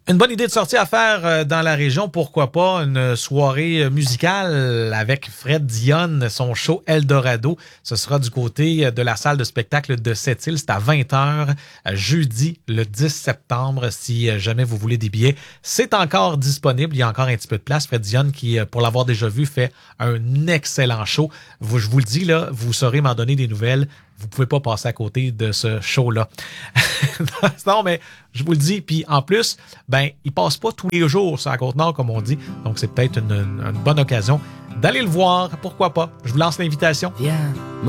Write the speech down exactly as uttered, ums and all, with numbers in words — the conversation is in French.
Une bonne idée de sortie à faire euh, dans la région, pourquoi pas une soirée musicale avec Fred Dionne, son show Eldorado. Ce sera du côté de la salle de spectacle de Sept-Îles. C'est à vingt heures, jeudi le dix septembre. Si jamais vous voulez des billets, c'est encore disponible. Il y a encore un petit peu de place. Fred Dionne, qui, pour l'avoir déjà vu, fait un excellent show. Vous, je vous le dis, là, vous saurez m'en donner des nouvelles. Vous pouvez pas passer à côté de ce show-là. Non, mais je vous le dis. Puis en plus, ben, il passe pas tous les jours sur la Côte-Nord, comme on dit. Donc, c'est peut-être une, une, une bonne occasion d'aller le voir. Pourquoi pas? Je vous lance l'invitation. Viens.